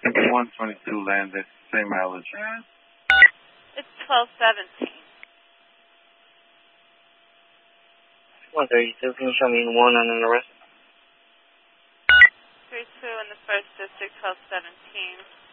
122 landed, same mileage. It's 1217. 132, can you show me one and then the rest? 32 in the 1st District, 1217.